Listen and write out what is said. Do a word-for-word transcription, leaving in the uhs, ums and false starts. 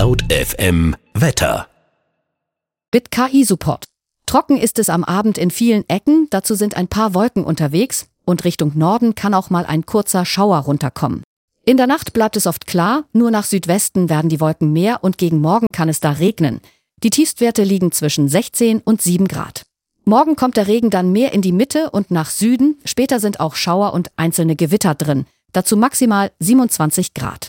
Laut F M Wetter. Mit K I-Support. Trocken ist es am Abend in vielen Ecken, dazu sind ein paar Wolken unterwegs und Richtung Norden kann auch mal ein kurzer Schauer runterkommen. In der Nacht bleibt es oft klar, nur nach Südwesten werden die Wolken mehr und gegen Morgen kann es da regnen. Die Tiefstwerte liegen zwischen sechzehn und sieben Grad. Morgen kommt der Regen dann mehr in die Mitte und nach Süden, später sind auch Schauer und einzelne Gewitter drin, dazu maximal siebenundzwanzig Grad.